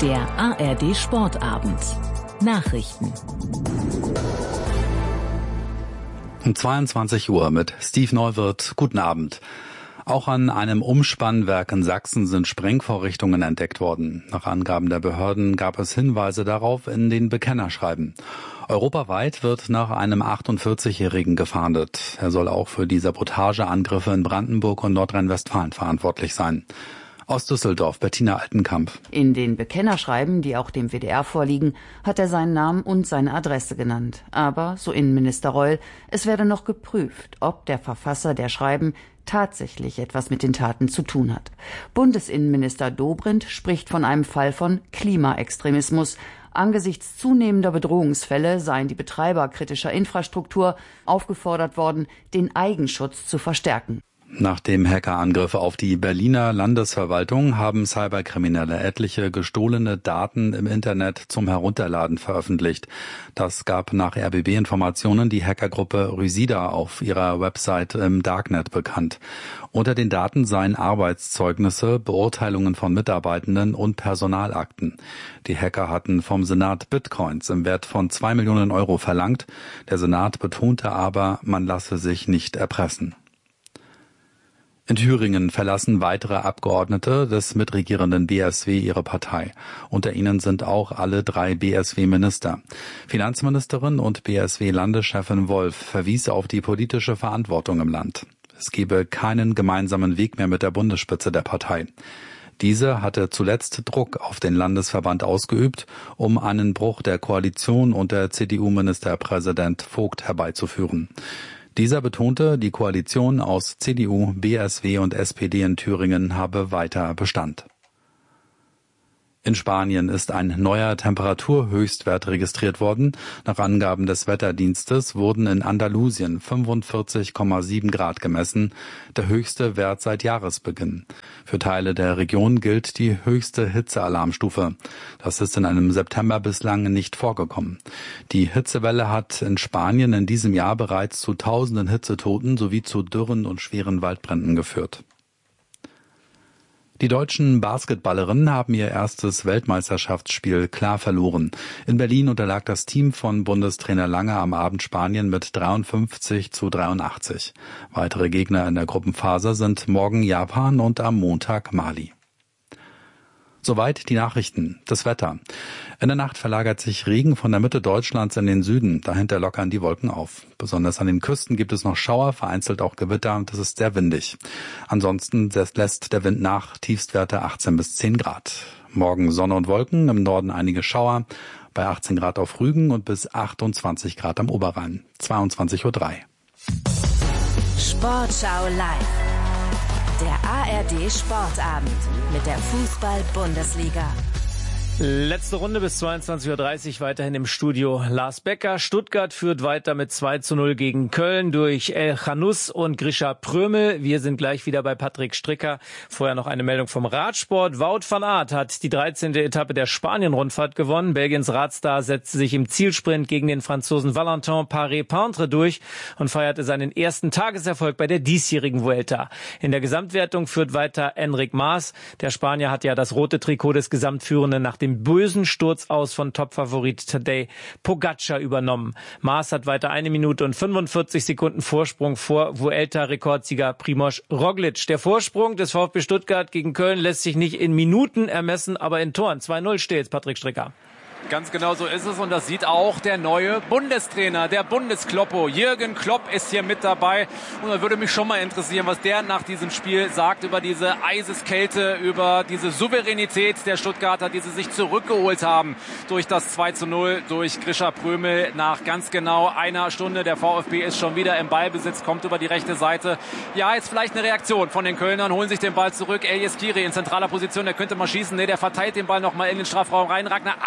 Der ARD Sportabend. Nachrichten. Um 22 Uhr mit Steve Neuwirth. Guten Abend. Auch an einem Umspannwerk in Sachsen sind Sprengvorrichtungen entdeckt worden. Nach Angaben der Behörden gab es Hinweise darauf in den Bekennerschreiben. Europaweit wird nach einem 48-Jährigen gefahndet. Er soll auch für die Sabotageangriffe in Brandenburg und Nordrhein-Westfalen verantwortlich sein. Aus Düsseldorf, Bettina Altenkamp. In den Bekennerschreiben, die auch dem WDR vorliegen, hat er seinen Namen und seine Adresse genannt. Aber, so Innenminister Reul, es werde noch geprüft, ob der Verfasser der Schreiben tatsächlich etwas mit den Taten zu tun hat. Bundesinnenminister Dobrindt spricht von einem Fall von Klimaextremismus. Angesichts zunehmender Bedrohungsfälle seien die Betreiber kritischer Infrastruktur aufgefordert worden, den Eigenschutz zu verstärken. Nach dem Hackerangriff auf die Berliner Landesverwaltung haben Cyberkriminelle etliche gestohlene Daten im Internet zum Herunterladen veröffentlicht. Das gab nach RBB-Informationen die Hackergruppe Rysida auf ihrer Website im Darknet bekannt. Unter den Daten seien Arbeitszeugnisse, Beurteilungen von Mitarbeitenden und Personalakten. Die Hacker hatten vom Senat Bitcoins im Wert von 2 Millionen Euro verlangt. Der Senat betonte aber, man lasse sich nicht erpressen. In Thüringen verlassen weitere Abgeordnete des mitregierenden BSW ihre Partei. Unter ihnen sind auch alle 3 BSW-Minister. Finanzministerin und BSW-Landeschefin Wolf verwies auf die politische Verantwortung im Land. Es gebe keinen gemeinsamen Weg mehr mit der Bundesspitze der Partei. Diese hatte zuletzt Druck auf den Landesverband ausgeübt, um einen Bruch der Koalition unter CDU-Ministerpräsident Vogt herbeizuführen. Dieser betonte, die Koalition aus CDU, BSW und SPD in Thüringen habe weiter Bestand. In Spanien ist ein neuer Temperaturhöchstwert registriert worden. Nach Angaben des Wetterdienstes wurden in Andalusien 45,7 Grad gemessen, der höchste Wert seit Jahresbeginn. Für Teile der Region gilt die höchste Hitzealarmstufe. Das ist in einem September bislang nicht vorgekommen. Die Hitzewelle hat in Spanien in diesem Jahr bereits zu tausenden Hitzetoten sowie zu Dürren und schweren Waldbränden geführt. Die deutschen Basketballerinnen haben ihr erstes Weltmeisterschaftsspiel klar verloren. In Berlin unterlag das Team von Bundestrainer Lange am Abend Spanien mit 53-83. Weitere Gegner in der Gruppenphase sind morgen Japan und am Montag Mali. Soweit die Nachrichten. Das Wetter. In der Nacht verlagert sich Regen von der Mitte Deutschlands in den Süden. Dahinter lockern die Wolken auf. Besonders an den Küsten gibt es noch Schauer, vereinzelt auch Gewitter und es ist sehr windig. Ansonsten lässt der Wind nach, Tiefstwerte 18 bis 10 Grad. Morgen Sonne und Wolken, im Norden einige Schauer, bei 18 Grad auf Rügen und bis 28 Grad am Oberrhein. 22:03 Uhr. Sportschau live. Der ARD Sportabend mit der Fußball-Bundesliga. Letzte Runde bis 22:30 Uhr weiterhin im Studio Lars Becker. Stuttgart führt weiter mit 2:0 gegen Köln durch El Khanous und Grisha Prömel. Wir sind gleich wieder bei Patrick Stricker. Vorher noch eine Meldung vom Radsport. Wout van Aert hat die 13. Etappe der Spanien-Rundfahrt gewonnen. Belgiens Radstar setzte sich im Zielsprint gegen den Franzosen Valentin Paré-Peintre durch und feierte seinen ersten Tageserfolg bei der diesjährigen Vuelta. In der Gesamtwertung führt weiter Enric Mas. Der Spanier hat ja das rote Trikot des Gesamtführenden nach dem bösen Sturz aus von Topfavorit Tadej Pogacar übernommen. Mas hat weiter 1 Minute und 45 Sekunden Vorsprung vor Vuelta-Rekordsieger Primož Roglič. Der Vorsprung des VfB Stuttgart gegen Köln lässt sich nicht in Minuten ermessen, aber in Toren. 2:0 steht's, Patrick Stricker. Ganz genau so ist es und das sieht auch der neue Bundestrainer, der Bundeskloppo. Jürgen Klopp ist hier mit dabei und da würde mich schon mal interessieren, was der nach diesem Spiel sagt über diese Eiseskälte, über diese Souveränität der Stuttgarter, die sie sich zurückgeholt haben durch das 2:0 durch Grisha Prömel nach ganz genau 1 Stunde. Der VfB ist schon wieder im Ballbesitz, kommt über die rechte Seite. Ja, jetzt vielleicht eine Reaktion von den Kölnern, holen sich den Ball zurück. Elias Kiri in zentraler Position, der könnte mal schießen. Nee, der verteilt den Ball nochmal in den Strafraum rein. Ragnar Ache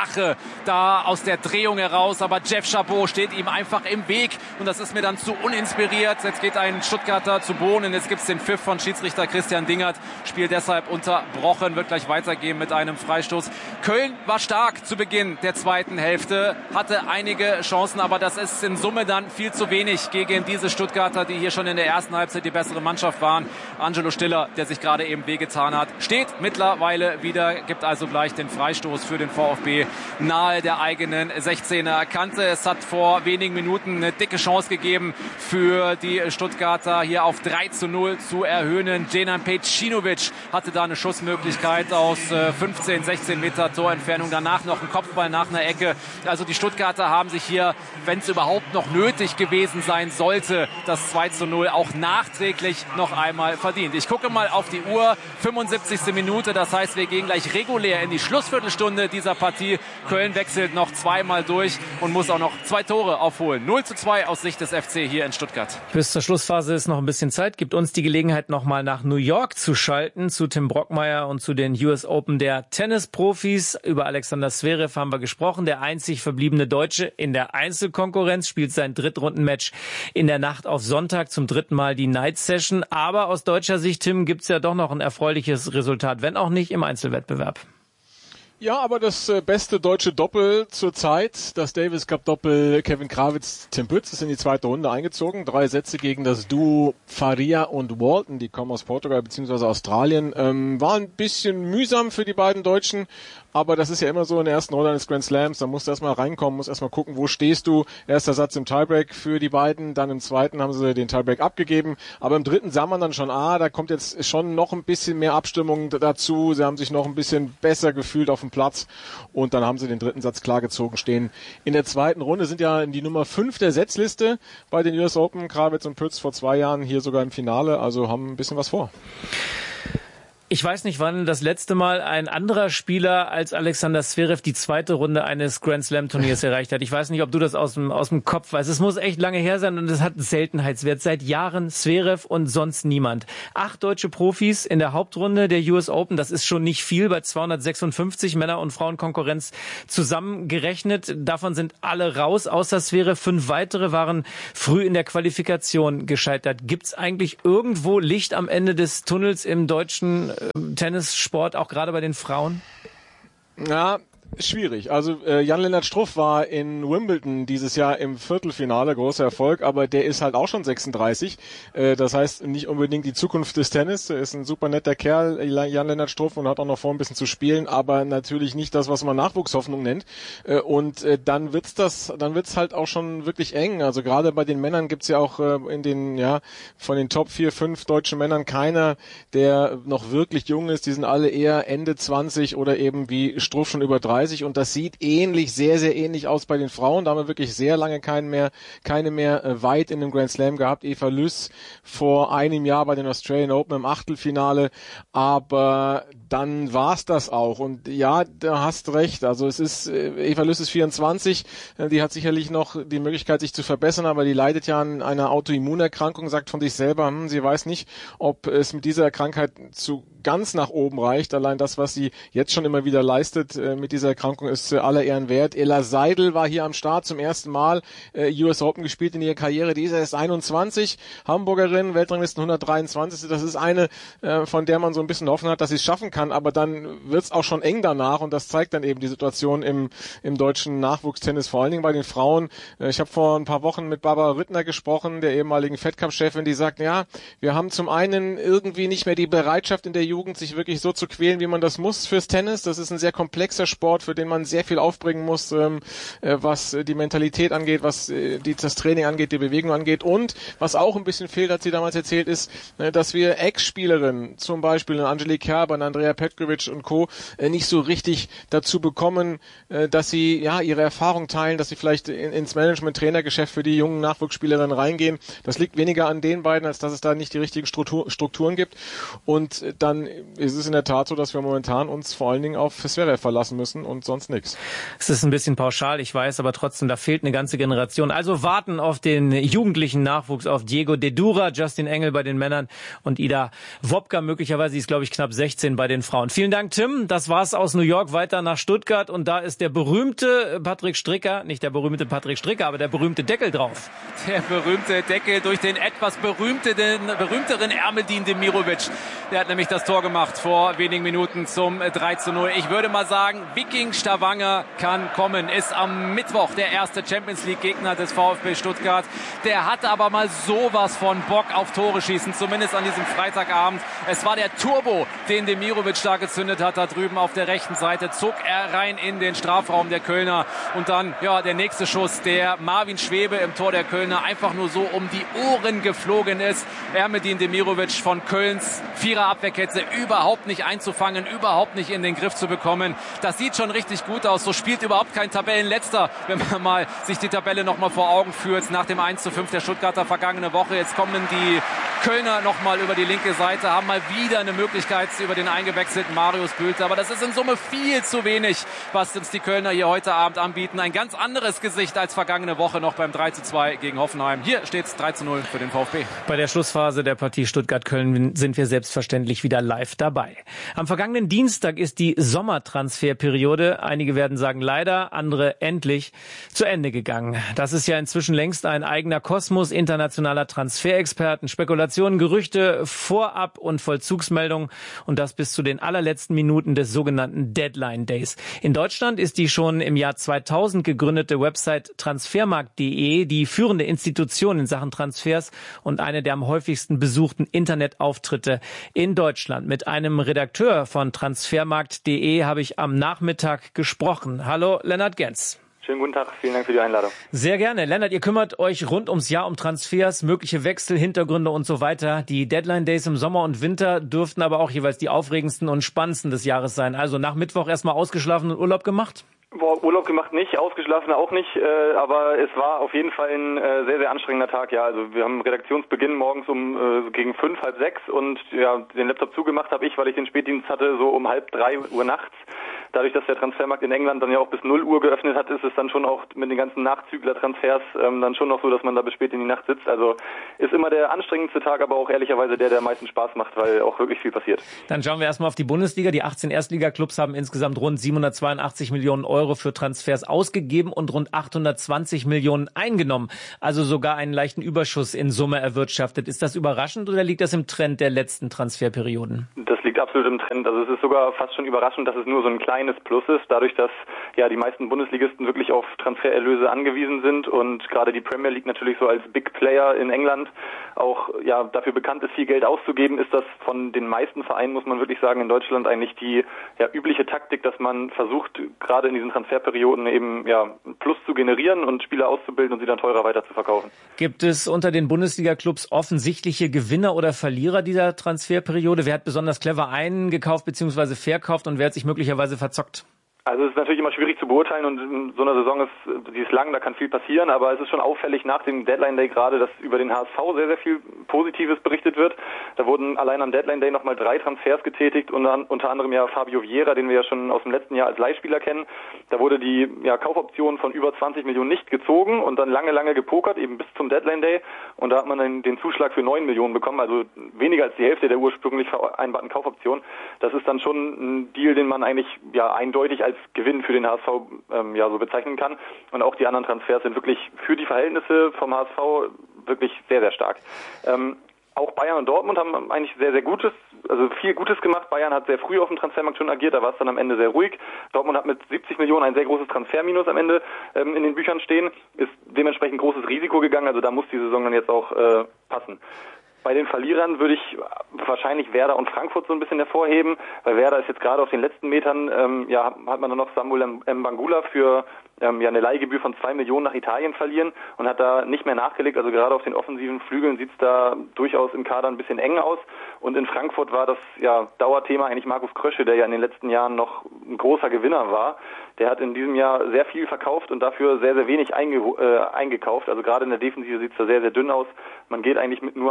da aus der Drehung heraus, aber Jeff Chabot steht ihm einfach im Weg und das ist mir dann zu uninspiriert. Jetzt geht ein Stuttgarter zu Boden, jetzt gibt es den Pfiff von Schiedsrichter Christian Dingert, Spiel deshalb unterbrochen, wird gleich weitergehen mit einem Freistoß. Köln war stark zu Beginn der zweiten Hälfte, hatte einige Chancen, aber das ist in Summe dann viel zu wenig gegen diese Stuttgarter, die hier schon in der ersten Halbzeit die bessere Mannschaft waren. Angelo Stiller, der sich gerade eben wehgetan hat, steht mittlerweile wieder, gibt also gleich den Freistoß für den VfB nahe der eigenen 16er Kante. Es hat vor wenigen Minuten eine dicke Chance gegeben für die Stuttgarter hier auf 3:0 zu erhöhen. Djenan Pejcinovic hatte da eine Schussmöglichkeit aus 15, 16 Meter Torentfernung. Danach noch ein Kopfball nach einer Ecke. Also die Stuttgarter haben sich hier, wenn es überhaupt noch nötig gewesen sein sollte, das 2:0 auch nachträglich noch einmal verdient. Ich gucke mal auf die Uhr, 75. Minute, das heißt, wir gehen gleich regulär in die Schlussviertelstunde dieser Partie. Köln wechselt noch zweimal durch und muss auch noch 2 Tore aufholen. 0:2 aus Sicht des FC hier in Stuttgart. Bis zur Schlussphase ist noch ein bisschen Zeit, gibt uns die Gelegenheit, nochmal nach New York zu schalten, zu Tim Brockmeier und zu den US Open der Tennisprofis. Über Alexander Zverev haben wir gesprochen. Der einzig verbliebene Deutsche in der Einzelkonkurrenz spielt sein Drittrundenmatch in der Nacht auf Sonntag, zum 3. Mal die Night Session. Aber aus deutscher Sicht, Tim, gibt's ja doch noch ein erfreuliches Resultat, wenn auch nicht im Einzelwettbewerb. Ja, aber das beste deutsche Doppel zurzeit, das Davis Cup Doppel Kevin Krawitz, Tim Pütz, ist in die zweite Runde eingezogen. 3 Sätze gegen das Duo Faria und Walton, die kommen aus Portugal bzw. Australien. War ein bisschen mühsam für die beiden Deutschen, aber das ist ja immer so in der ersten Runde eines Grand Slams, da musst du erstmal reinkommen, musst erstmal gucken, wo stehst du. Erster Satz im Tiebreak für die beiden, dann im zweiten haben sie den Tiebreak abgegeben, aber im dritten sah man dann schon, da kommt jetzt schon noch ein bisschen mehr Abstimmung dazu, sie haben sich noch ein bisschen besser gefühlt auf dem Platz und dann haben sie den dritten Satz klar gezogen, stehen in der zweiten Runde, sind ja in die Nummer 5 der Setzliste bei den US Open, Krawitz und Pütz vor 2 Jahren hier sogar im Finale, also haben ein bisschen was vor. Ich weiß nicht, wann das letzte Mal ein anderer Spieler als Alexander Zverev die zweite Runde eines Grand Slam Turniers erreicht hat. Ich weiß nicht, ob du das aus dem Kopf weißt. Es muss echt lange her sein und es hat einen Seltenheitswert. Seit Jahren Zverev und sonst niemand. 8 deutsche Profis in der Hauptrunde der US Open. Das ist schon nicht viel bei 256 Männer- und Frauenkonkurrenz zusammengerechnet. Davon sind alle raus, außer Zverev. 5 weitere waren früh in der Qualifikation gescheitert. Gibt's eigentlich irgendwo Licht am Ende des Tunnels im deutschen Tennissport, auch gerade bei den Frauen? Ja, schwierig. Also Jan-Lennart Struff war in Wimbledon dieses Jahr im Viertelfinale, großer Erfolg, aber der ist halt auch schon 36. Das heißt nicht unbedingt die Zukunft des Tennis. Er ist ein super netter Kerl, Jan-Lennart Struff, und hat auch noch vor, ein bisschen zu spielen, aber natürlich nicht das, was man Nachwuchshoffnung nennt. Und dann wird's halt auch schon wirklich eng. Also gerade bei den Männern gibt's ja auch von den Top 4, 5 deutschen Männern keiner, der noch wirklich jung ist. Die sind alle eher Ende 20 oder eben wie Struff schon über 30. Und das sieht sehr, sehr ähnlich aus bei den Frauen. Da haben wir wirklich sehr lange keine mehr weit in einem Grand Slam gehabt. Eva Lüss vor einem Jahr bei den Australian Open im Achtelfinale. Aber dann war's das auch. Und ja, da hast recht. Also es ist, Eva Lüss ist 24. Die hat sicherlich noch die Möglichkeit, sich zu verbessern, aber die leidet ja an einer Autoimmunerkrankung, sagt von sich selber, sie weiß nicht, ob es mit dieser Krankheit zu ganz nach oben reicht. Allein das, was sie jetzt schon immer wieder leistet mit dieser Erkrankung, ist aller Ehren wert. Ella Seidel war hier am Start zum ersten Mal US Open gespielt in ihrer Karriere. Die ist erst 21, Hamburgerin, Weltranglisten 123. Das ist eine, von der man so ein bisschen Hoffnung hat, dass sie es schaffen kann. Aber dann wird's auch schon eng danach und das zeigt dann eben die Situation im deutschen Nachwuchstennis, vor allen Dingen bei den Frauen. Ich habe vor ein paar Wochen mit Barbara Rittner gesprochen, der ehemaligen Fed Cup-Chefin, die sagt, ja, wir haben zum einen irgendwie nicht mehr die Bereitschaft in der Jugend, sich wirklich so zu quälen, wie man das muss fürs Tennis. Das ist ein sehr komplexer Sport, für den man sehr viel aufbringen muss, was die Mentalität angeht, was das Training angeht, die Bewegung angeht. Und was auch ein bisschen fehlt, hat sie damals erzählt, ist, dass wir Ex-Spielerinnen, zum Beispiel Angelique Kerber, Andrea Petkovic und Co., nicht so richtig dazu bekommen, dass sie ihre Erfahrung teilen, dass sie vielleicht ins Management-Trainergeschäft für die jungen Nachwuchsspielerinnen reingehen. Das liegt weniger an den beiden, als dass es da nicht die richtigen Strukturen gibt. Und dann ist es in der Tat so, dass wir momentan uns vor allen Dingen auf Zverev verlassen müssen. und sonst nichts. Es ist ein bisschen pauschal, ich weiß, aber trotzdem, da fehlt eine ganze Generation. Also warten auf den jugendlichen Nachwuchs, auf Diego Dedura, Justin Engel bei den Männern und Ida Wopka möglicherweise, die ist glaube ich knapp 16 bei den Frauen. Vielen Dank, Tim. Das war's aus New York, weiter nach Stuttgart und da ist der berühmte Patrick Stricker, nicht der berühmte Patrick Stricker, aber der berühmte Deckel drauf. Der berühmte Deckel durch den etwas berühmteren Ermedin Demirovic. Der hat nämlich das Tor gemacht vor wenigen Minuten zum 3:0. Ich würde mal sagen, Viking Stavanger kann kommen. Ist am Mittwoch der erste Champions-League-Gegner des VfB Stuttgart. Der hatte aber mal sowas von Bock auf Tore schießen, zumindest an diesem Freitagabend. Es war der Turbo, den Demirovic da gezündet hat, da drüben auf der rechten Seite. Zog er rein in den Strafraum der Kölner. Und dann, ja, der nächste Schuss, der Marvin Schwebe im Tor der Kölner einfach nur so um die Ohren geflogen ist. Ermedin Demirovic von Kölns Vierer-Abwehrkette überhaupt nicht einzufangen, überhaupt nicht in den Griff zu bekommen. Das sieht schon richtig gut aus. So spielt überhaupt kein Tabellenletzter, wenn man mal sich die Tabelle noch mal vor Augen führt. Nach dem 1:5 der Stuttgarter vergangene Woche. Jetzt kommen die Kölner noch mal über die linke Seite, haben mal wieder eine Möglichkeit über den eingewechselten Marius Bülter. Aber das ist in Summe viel zu wenig, was uns die Kölner hier heute Abend anbieten. Ein ganz anderes Gesicht als vergangene Woche noch beim 3:2 gegen Hoffenheim. Hier steht es 3:0 für den VfB. Bei der Schlussphase der Partie Stuttgart-Köln sind wir selbstverständlich wieder live dabei. Am vergangenen Dienstag ist die Sommertransferperiode, einige werden sagen leider, andere endlich, zu Ende gegangen. Das ist ja inzwischen längst ein eigener Kosmos internationaler Transferexperten, Spekulationen, Gerüchte, Vorab- und Vollzugsmeldungen und das bis zu den allerletzten Minuten des sogenannten Deadline Days. In Deutschland ist die schon im Jahr 2000 gegründete Website transfermarkt.de die führende Institution in Sachen Transfers und eine der am häufigsten besuchten Internetauftritte in Deutschland. Mit einem Redakteur von transfermarkt.de habe ich am Nachmittag gesprochen. Hallo, Lennart Genz. Schönen guten Tag, vielen Dank für die Einladung. Sehr gerne. Lennart, ihr kümmert euch rund ums Jahr um Transfers, mögliche Wechsel, Hintergründe und so weiter. Die Deadline Days im Sommer und Winter dürften aber auch jeweils die aufregendsten und spannendsten des Jahres sein. Also nach Mittwoch erstmal ausgeschlafen und Urlaub gemacht? Urlaub gemacht nicht, ausgeschlafen auch nicht, aber es war auf jeden Fall ein sehr, sehr anstrengender Tag. Ja, also wir haben Redaktionsbeginn morgens gegen 5, halb 6 und ja, den Laptop zugemacht habe ich, weil ich den Spätdienst hatte, so um 2:30 Uhr nachts. Dadurch, dass der Transfermarkt in England dann ja auch bis 0 Uhr geöffnet hat, ist es dann schon auch mit den ganzen Nachzügler-Transfers dann schon noch so, dass man da bis spät in die Nacht sitzt. Also ist immer der anstrengendste Tag, aber auch ehrlicherweise der am meisten Spaß macht, weil auch wirklich viel passiert. Dann schauen wir erstmal auf die Bundesliga. Die 18 Erstliga-Clubs haben insgesamt rund 782 Millionen Euro für Transfers ausgegeben und rund 820 Millionen eingenommen. Also sogar einen leichten Überschuss in Summe erwirtschaftet. Ist das überraschend oder liegt das im Trend der letzten Transferperioden? Das liegt absolut im Trend. Also es ist sogar fast schon überraschend, dass es nur so ein kleines Plus ist, dadurch, dass ja die meisten Bundesligisten wirklich auf Transfererlöse angewiesen sind und gerade die Premier League natürlich so als Big Player in England auch ja dafür bekannt ist, viel Geld auszugeben, ist das von den meisten Vereinen, muss man wirklich sagen, in Deutschland eigentlich die ja übliche Taktik, dass man versucht, gerade in diesen Transferperioden eben ja Plus zu generieren und Spieler auszubilden und sie dann teurer weiter zu verkaufen. Gibt es unter den Bundesliga-Clubs offensichtliche Gewinner oder Verlierer dieser Transferperiode? Wer hat besonders clever eingekauft bzw. verkauft und wer hat sich möglicherweise verzockt? Also es ist natürlich immer schwierig zu beurteilen und in so einer Saison die ist lang, da kann viel passieren, aber es ist schon auffällig nach dem Deadline Day gerade, dass über den HSV sehr, sehr viel Positives berichtet wird. Da wurden allein am Deadline Day nochmal 3 Transfers getätigt und unter anderem ja Fabio Vieira, den wir ja schon aus dem letzten Jahr als Leihspieler kennen. Da wurde die Kaufoption von über 20 Millionen nicht gezogen und dann lange gepokert, eben bis zum Deadline Day und da hat man dann den Zuschlag für 9 Millionen bekommen, also weniger als die Hälfte der ursprünglich vereinbarten Kaufoption. Das ist dann schon ein Deal, den man eigentlich ja eindeutig als Gewinn für den HSV so bezeichnen kann. Und auch die anderen Transfers sind wirklich für die Verhältnisse vom HSV wirklich sehr, sehr stark. Auch Bayern und Dortmund haben eigentlich sehr, sehr viel Gutes gemacht. Bayern hat sehr früh auf dem Transfermarkt schon agiert, da war es dann am Ende sehr ruhig. Dortmund hat mit 70 Millionen ein sehr großes Transferminus am Ende in den Büchern stehen, ist dementsprechend großes Risiko gegangen, also da muss die Saison dann jetzt auch passen. Bei den Verlierern würde ich wahrscheinlich Werder und Frankfurt so ein bisschen hervorheben, weil Werder ist jetzt gerade auf den letzten Metern, hat man dann noch Samuel Mbangula für eine Leihgebühr von 2 Millionen nach Italien verlieren und hat da nicht mehr nachgelegt. Also gerade auf den offensiven Flügeln sieht es da durchaus im Kader ein bisschen eng aus. Und in Frankfurt war das Dauerthema eigentlich Markus Krösche, der ja in den letzten Jahren noch ein großer Gewinner war. Der hat in diesem Jahr sehr viel verkauft und dafür sehr, sehr wenig eingekauft. Also gerade in der Defensive sieht es da sehr, sehr dünn aus. Man geht eigentlich mit nur einem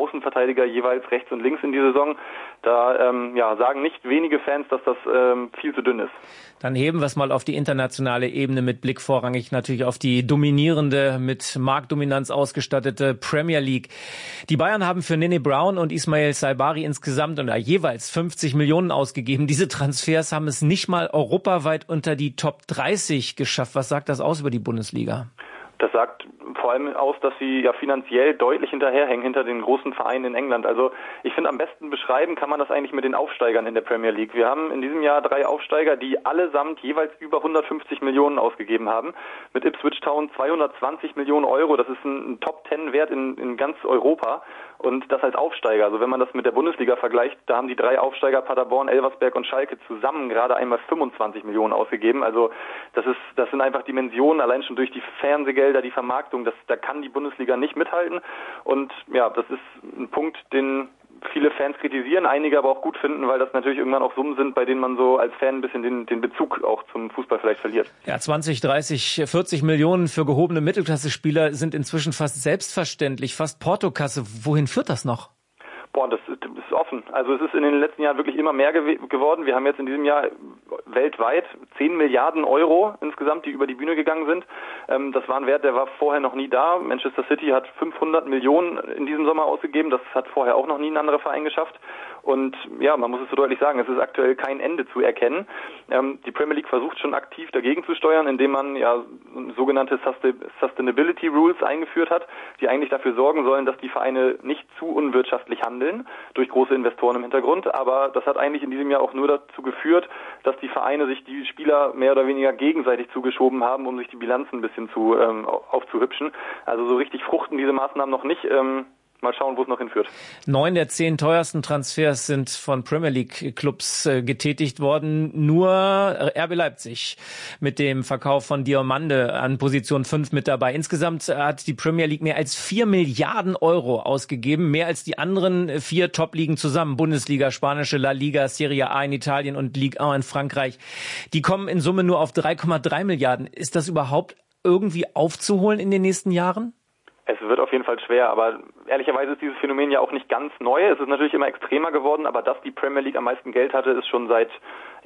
Außenverteidiger jeweils rechts und links in die Saison. Da sagen nicht wenige Fans, dass das viel zu dünn ist. Dann heben wir es mal auf die internationale Ebene mit Blick vorrangig natürlich auf die dominierende, mit Marktdominanz ausgestattete Premier League. Die Bayern haben für Nene Brown und Ismail Saibari insgesamt jeweils 50 Millionen ausgegeben. Diese Transfers haben es nicht mal europaweit unter die Top 30 geschafft. Was sagt das aus über die Bundesliga? Das sagt vor allem aus, dass sie ja finanziell deutlich hinterherhängen hinter den großen Vereinen in England. Also ich finde, am besten beschreiben kann man das eigentlich mit den Aufsteigern in der Premier League. Wir haben in diesem Jahr 3 Aufsteiger, die allesamt jeweils über 150 Millionen ausgegeben haben. Mit Ipswich Town 220 Millionen Euro. Das ist ein Top-10-Wert in ganz Europa. Und das als Aufsteiger. Also wenn man das mit der Bundesliga vergleicht, da haben die 3 Aufsteiger Paderborn, Elversberg und Schalke zusammen gerade einmal 25 Millionen ausgegeben. Also das sind einfach Dimensionen, allein schon durch die Fernsehgelder, die Vermarktung, da kann die Bundesliga nicht mithalten. Und ja, das ist ein Punkt, den viele Fans kritisieren, einige aber auch gut finden, weil das natürlich irgendwann auch Summen sind, bei denen man so als Fan ein bisschen den Bezug auch zum Fußball vielleicht verliert. Ja, 20, 30, 40 Millionen für gehobene Mittelklasse-Spieler sind inzwischen fast selbstverständlich, fast Portokasse. Wohin führt das noch? Das ist offen. Also es ist in den letzten Jahren wirklich immer mehr geworden. Wir haben jetzt in diesem Jahr weltweit 10 Milliarden Euro insgesamt, die über die Bühne gegangen sind. Das war ein Wert, der war vorher noch nie da. Manchester City hat 500 Millionen in diesem Sommer ausgegeben. Das hat vorher auch noch nie ein anderer Verein geschafft. Und ja, man muss es so deutlich sagen, es ist aktuell kein Ende zu erkennen. Die Premier League versucht schon aktiv dagegen zu steuern, indem man sogenannte Sustainability Rules eingeführt hat, die eigentlich dafür sorgen sollen, dass die Vereine nicht zu unwirtschaftlich handeln, durch große Investoren im Hintergrund. Aber das hat eigentlich in diesem Jahr auch nur dazu geführt, dass die Vereine sich die Spieler mehr oder weniger gegenseitig zugeschoben haben, um sich die Bilanzen ein bisschen aufzuhübschen. Also so richtig fruchten diese Maßnahmen noch nicht. Mal schauen, wo es noch hinführt. 9 der 10 teuersten Transfers sind von Premier League Clubs getätigt worden. Nur RB Leipzig mit dem Verkauf von Diomande an Position 5 mit dabei. Insgesamt hat die Premier League mehr als 4 Milliarden Euro ausgegeben. Mehr als die anderen 4 Top-Ligen zusammen. Bundesliga, Spanische La Liga, Serie A in Italien und Ligue 1 in Frankreich. Die kommen in Summe nur auf 3,3 Milliarden. Ist das überhaupt irgendwie aufzuholen in den nächsten Jahren? Es wird auf jeden Fall schwer, aber ehrlicherweise ist dieses Phänomen ja auch nicht ganz neu. Es ist natürlich immer extremer geworden, aber dass die Premier League am meisten Geld hatte, ist schon seit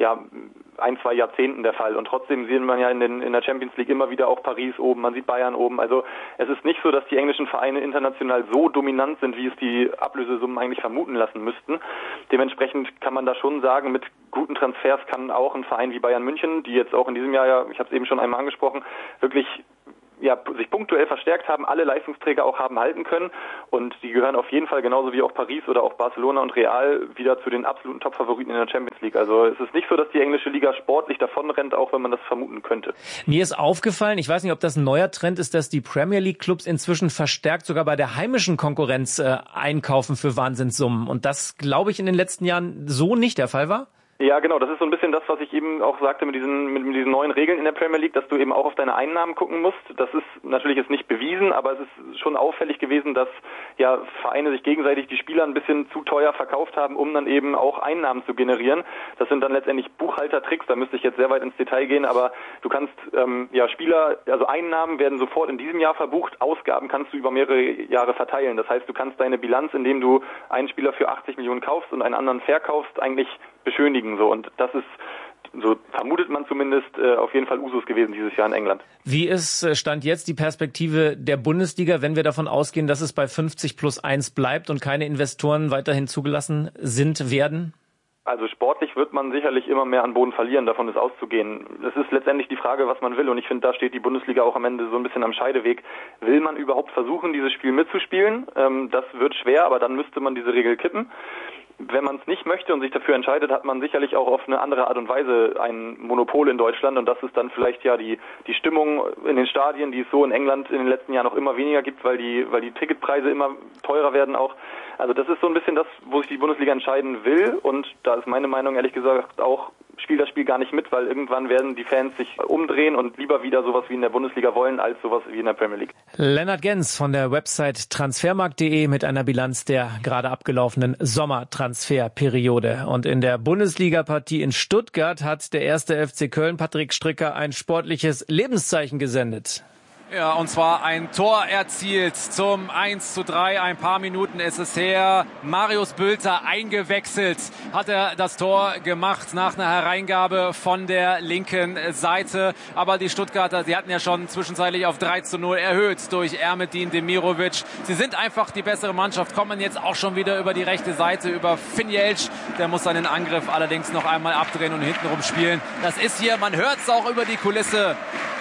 1-2 Jahrzehnten der Fall. Und trotzdem sieht man ja in der Champions League immer wieder auch Paris oben, man sieht Bayern oben. Also es ist nicht so, dass die englischen Vereine international so dominant sind, wie es die Ablösesummen eigentlich vermuten lassen müssten. Dementsprechend kann man da schon sagen, mit guten Transfers kann auch ein Verein wie Bayern München, die jetzt auch in diesem Jahr, ich habe es eben schon einmal angesprochen, wirklich sich punktuell verstärkt haben, alle Leistungsträger auch haben halten können, und die gehören auf jeden Fall genauso wie auch Paris oder auch Barcelona und Real wieder zu den absoluten Top-Favoriten in der Champions League. Also es ist nicht so, dass die englische Liga sportlich davonrennt, auch wenn man das vermuten könnte. Mir ist aufgefallen, ich weiß nicht, ob das ein neuer Trend ist, dass die Premier League Clubs inzwischen verstärkt sogar bei der heimischen Konkurrenz einkaufen für Wahnsinnssummen, und das, glaube ich, in den letzten Jahren so nicht der Fall war. Ja, genau. Das ist so ein bisschen das, was ich eben auch sagte mit diesen neuen Regeln in der Premier League, dass du eben auch auf deine Einnahmen gucken musst. Das ist natürlich jetzt nicht bewiesen, aber es ist schon auffällig gewesen, dass Vereine sich gegenseitig die Spieler ein bisschen zu teuer verkauft haben, um dann eben auch Einnahmen zu generieren. Das sind dann letztendlich Buchhaltertricks. Da müsste ich jetzt sehr weit ins Detail gehen, aber du kannst Einnahmen werden sofort in diesem Jahr verbucht, Ausgaben kannst du über mehrere Jahre verteilen. Das heißt, du kannst deine Bilanz, indem du einen Spieler für 80 Millionen kaufst und einen anderen verkaufst, eigentlich beschönigen. So, und das ist, so vermutet man zumindest, auf jeden Fall Usus gewesen dieses Jahr in England. Wie ist Stand jetzt die Perspektive der Bundesliga, wenn wir davon ausgehen, dass es bei 50+1 bleibt und keine Investoren weiterhin zugelassen werden? Also sportlich wird man sicherlich immer mehr an Boden verlieren, davon ist auszugehen. Es ist letztendlich die Frage, was man will, und ich finde, da steht die Bundesliga auch am Ende so ein bisschen am Scheideweg. Will man überhaupt versuchen, dieses Spiel mitzuspielen? Das wird schwer, aber dann müsste man diese Regel kippen. Wenn man es nicht möchte und sich dafür entscheidet, hat man sicherlich auch auf eine andere Art und Weise ein Monopol in Deutschland, und das ist dann vielleicht die Stimmung in den Stadien, die es so in England in den letzten Jahren auch immer weniger gibt, weil die Ticketpreise immer teurer werden auch. Also das ist so ein bisschen das, wo sich die Bundesliga entscheiden will, und da ist meine Meinung ehrlich gesagt auch, spielt das Spiel gar nicht mit, weil irgendwann werden die Fans sich umdrehen und lieber wieder sowas wie in der Bundesliga wollen, als sowas wie in der Premier League. Lennart Gens von der Website transfermarkt.de mit einer Bilanz der gerade abgelaufenen Sommertransferperiode. Und in der Bundesliga-Partie in Stuttgart hat der erste FC Köln, Patrick Stricker, ein sportliches Lebenszeichen gesendet. Ja, und zwar ein Tor erzielt zum 1:3. Ein paar Minuten ist es her. Marius Bülter eingewechselt. Hat er das Tor gemacht nach einer Hereingabe von der linken Seite. Aber die Stuttgarter, die hatten ja schon zwischenzeitlich auf 3:0 erhöht durch Ermedin Demirovic. Sie sind einfach die bessere Mannschaft, kommen jetzt auch schon wieder über die rechte Seite, über Finjelc. Der muss seinen Angriff allerdings noch einmal abdrehen und hintenrum spielen. Das ist hier, man hört es auch über die Kulisse,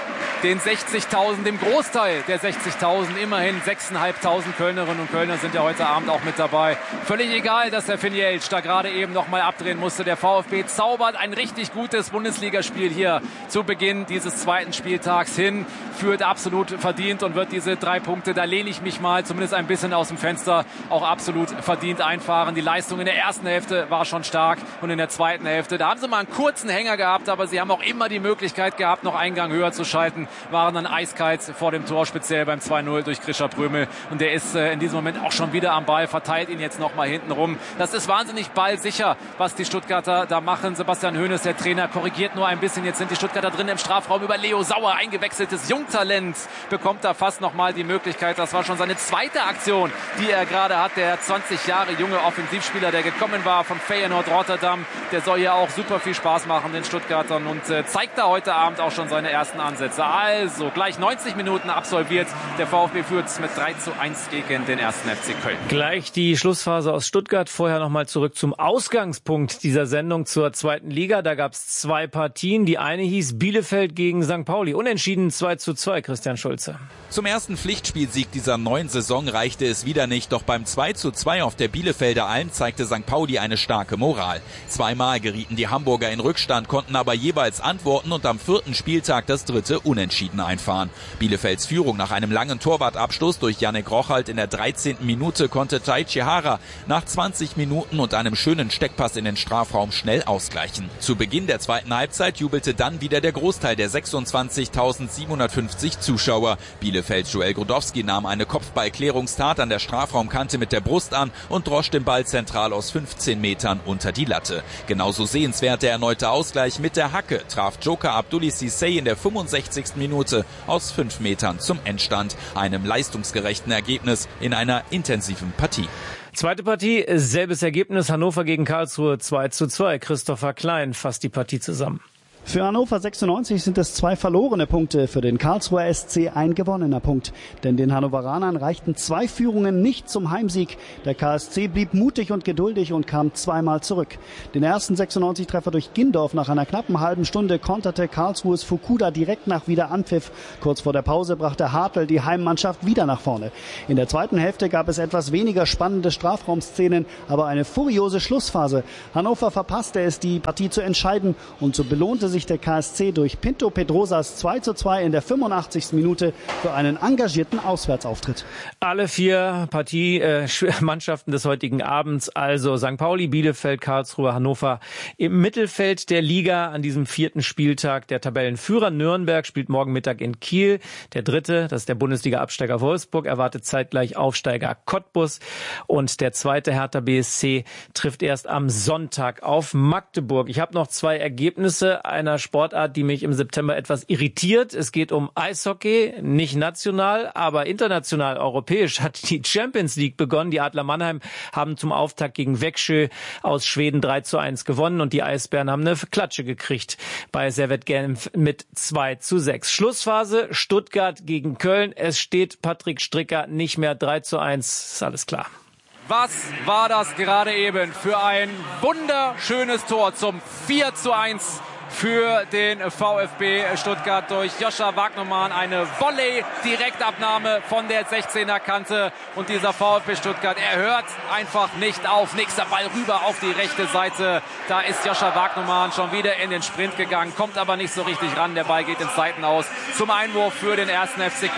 den 60.000, dem Großteil der 60.000, immerhin 6.500 Kölnerinnen und Kölner sind ja heute Abend auch mit dabei. Völlig egal, dass der Finjelc da gerade eben noch mal abdrehen musste. Der VfB zaubert ein richtig gutes Bundesligaspiel hier zu Beginn dieses zweiten Spieltags hin, führt absolut verdient und wird diese 3 Punkte, da lehne ich mich mal zumindest ein bisschen aus dem Fenster, auch absolut verdient einfahren. Die Leistung in der ersten Hälfte war schon stark und in der zweiten Hälfte, da haben sie mal einen kurzen Hänger gehabt, aber sie haben auch immer die Möglichkeit gehabt, noch einen Gang höher zu schalten. Waren dann eiskalt vor dem Tor, speziell beim 2:0 durch Grisha Prömel. Und der ist in diesem Moment auch schon wieder am Ball, verteilt ihn jetzt nochmal hinten rum. Das ist wahnsinnig ballsicher, was die Stuttgarter da machen. Sebastian Hoeneß, der Trainer, korrigiert nur ein bisschen. Jetzt sind die Stuttgarter drin im Strafraum über Leo Sauer, eingewechseltes Jungtalent. Bekommt da fast nochmal die Möglichkeit. Das war schon seine zweite Aktion, die er gerade hat. Der 20 Jahre junge Offensivspieler, der gekommen war von Feyenoord Rotterdam. Der soll hier auch super viel Spaß machen, den Stuttgartern. Und zeigt da heute Abend auch schon seine ersten Ansätze. Also gleich 90 Minuten absolviert. Der VfB führt mit 3:1 gegen den 1. FC Köln. Gleich die Schlussphase aus Stuttgart. Vorher nochmal zurück zum Ausgangspunkt dieser Sendung zur zweiten Liga. Da gab es 2 Partien. Die eine hieß Bielefeld gegen St. Pauli. Unentschieden 2:2, Christian Schulze. Zum ersten Pflichtspielsieg dieser neuen Saison reichte es wieder nicht. Doch beim 2:2 auf der Bielefelder Alm zeigte St. Pauli eine starke Moral. 2-mal gerieten die Hamburger in Rückstand, konnten aber jeweils antworten und am 4. Spieltag das 3. Unentschieden einfahren. Bielefelds Führung nach einem langen Torwartabstoß durch Yannick Rochalt in der 13. Minute konnte Taichi Hara nach 20 Minuten und einem schönen Steckpass in den Strafraum schnell ausgleichen. Zu Beginn der zweiten Halbzeit jubelte dann wieder der Großteil der 26.750 Zuschauer. Bielefelds Joel Grodowski nahm eine Kopfballklärungstat an der Strafraumkante mit der Brust an und drosch den Ball zentral aus 15 Metern unter die Latte. Genauso sehenswert der erneute Ausgleich mit der Hacke traf Joker Abdulli Cissé in der 65. Minute aus 5 Metern zum Endstand. Einem leistungsgerechten Ergebnis in einer intensiven Partie. Zweite Partie, selbes Ergebnis. Hannover gegen Karlsruhe 2:2. Christopher Klein fasst die Partie zusammen. Für Hannover 96 sind es 2 verlorene Punkte, für den Karlsruher SC ein gewonnener Punkt. Denn den Hannoveranern reichten 2 Führungen nicht zum Heimsieg. Der KSC blieb mutig und geduldig und kam 2-mal zurück. Den ersten 96-Treffer durch Gindorf nach einer knappen halben Stunde konterte Karlsruhes Fukuda direkt nach Wiederanpfiff. Kurz vor der Pause brachte Hartl die Heimmannschaft wieder nach vorne. In der zweiten Hälfte gab es etwas weniger spannende Strafraumszenen, aber eine furiose Schlussphase. Hannover verpasste es, die Partie zu entscheiden, und so belohnte sich der KSC durch Pinto Pedrosas 2:2 in der 85. Minute für einen engagierten Auswärtsauftritt. Alle 4 Mannschaften des heutigen Abends, also St. Pauli, Bielefeld, Karlsruhe, Hannover, im Mittelfeld der Liga an diesem 4. Spieltag. Der Tabellenführer Nürnberg spielt morgen Mittag in Kiel. Der 3., das ist der Bundesliga-Absteiger Wolfsburg, erwartet zeitgleich Aufsteiger Cottbus. Und der 2. Hertha BSC trifft erst am Sonntag auf Magdeburg. Ich habe noch 2 Ergebnisse einer Sportart, die mich im September etwas irritiert. Es geht um Eishockey, nicht national, aber international, europäisch hat die Champions League begonnen. Die Adler Mannheim haben zum Auftakt gegen Växjö aus Schweden 3:1 gewonnen und die Eisbären haben eine Klatsche gekriegt bei Servette Genf mit 2:6. Schlussphase Stuttgart gegen Köln. Es steht Patrick Stricker nicht mehr 3:1. Ist alles klar. Was war das gerade eben für ein wunderschönes Tor zum 4:1 für den VfB Stuttgart durch Joscha Wagnermann. Eine Volley-Direktabnahme von der 16er Kante. Und dieser VfB Stuttgart, er hört einfach nicht auf. Nächster Ball rüber auf die rechte Seite. Da ist Joscha Wagnermann schon wieder in den Sprint gegangen, kommt aber nicht so richtig ran. Der Ball geht ins Seitenaus zum Einwurf für den 1. FC Köln.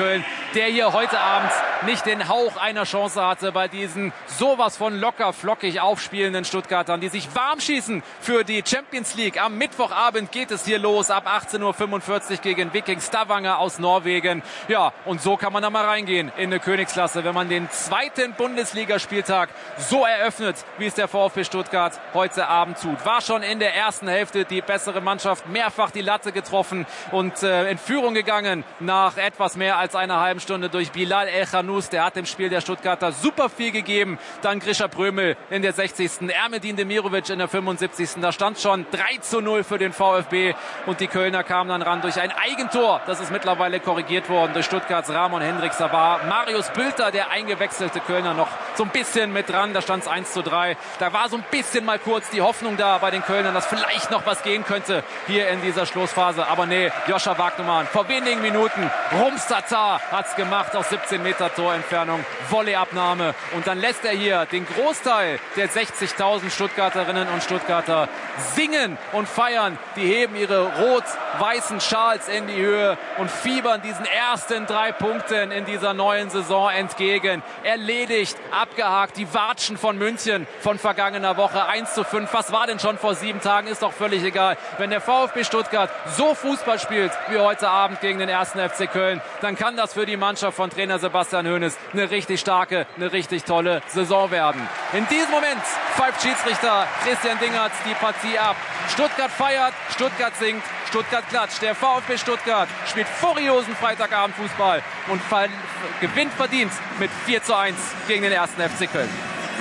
der hier heute Abend nicht den Hauch einer Chance hatte bei diesen sowas von locker flockig aufspielenden Stuttgartern, die sich warm schießen für die Champions League. Am Mittwochabend geht es hier los, ab 18:45 Uhr gegen Viking Stavanger aus Norwegen. Ja, und so kann man da mal reingehen in eine Königsklasse, wenn man den zweiten Bundesligaspieltag so eröffnet, wie es der VfB Stuttgart heute Abend tut. War schon in der ersten Hälfte die bessere Mannschaft, mehrfach die Latte getroffen und in Führung gegangen nach etwas mehr als einer halben Stunde durch Bilal El-Khanous. Der hat dem Spiel der Stuttgarter super viel gegeben. Dann Grisha Prömel in der 60. Ermedin Demirovic in der 75. Da stand schon 3:0 für den VfB und die Kölner kamen dann ran durch ein Eigentor. Das ist mittlerweile korrigiert worden durch Stuttgarts Ramon Hendricks. Da war Marius Bülter, der eingewechselte Kölner, noch so ein bisschen mit dran. Da stand es 1:3. Da war so ein bisschen mal kurz die Hoffnung da bei den Kölnern, dass vielleicht noch was gehen könnte hier in dieser Schlussphase. Aber nee, Joscha Wagnermann vor wenigen Minuten, Rumstata hat's gemacht aus 17 Meter Torentfernung, Volleyabnahme. Und dann lässt er hier den Großteil der 60.000 Stuttgarterinnen und Stuttgarter singen und feiern. Die heben ihre rot-weißen Schals in die Höhe und fiebern diesen ersten 3 Punkten in dieser neuen Saison entgegen. Erledigt, abgehakt, die Watschen von München von vergangener Woche 1:5. Was war denn schon vor 7 Tagen? Ist doch völlig egal. Wenn der VfB Stuttgart so Fußball spielt wie heute Abend gegen den 1. FC Köln, dann kann das für die Mannschaft von Trainer Sebastian Hoeneß eine richtig starke, eine richtig tolle Saison werden. In diesem Moment pfeift Schiedsrichter Christian Dingertz die Partie ab. Stuttgart feiert, Stuttgart singt, Stuttgart klatscht. Der VfB Stuttgart spielt furiosen Freitagabendfußball und gewinnt verdient mit 4:1 gegen den 1. FC Köln.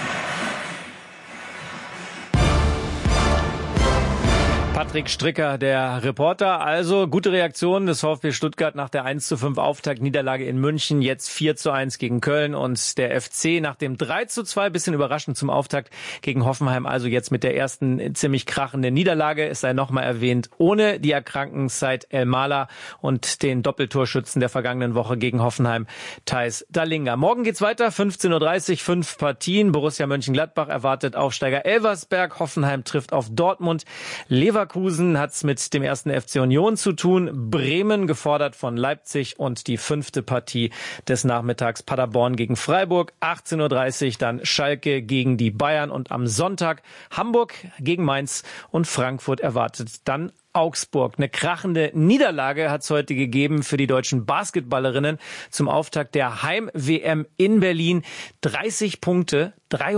Patrick Stricker, der Reporter. Also gute Reaktion des VfB Stuttgart nach der 1:5 Auftaktniederlage in München. Jetzt 4:1 gegen Köln und der FC nach dem 3:2, bisschen überraschend zum Auftakt gegen Hoffenheim. Also jetzt mit der ersten ziemlich krachenden Niederlage. Es sei nochmal erwähnt, ohne die erkrankten Said El-Mala und den Doppeltorschützen der vergangenen Woche gegen Hoffenheim, Theis Dallinga. Morgen geht's weiter, 15:30 Uhr, 5 Partien. Borussia Mönchengladbach erwartet Aufsteiger Elversberg. Hoffenheim trifft auf Dortmund. Leverkusen hat's mit dem 1. FC Union zu tun. Bremen gefordert von Leipzig und die 5. Partie des Nachmittags Paderborn gegen Freiburg. 18:30 Uhr dann Schalke gegen die Bayern und am Sonntag Hamburg gegen Mainz und Frankfurt erwartet dann Augsburg. Eine krachende Niederlage hat es heute gegeben für die deutschen Basketballerinnen zum Auftakt der Heim-WM in Berlin. 30 Punkte,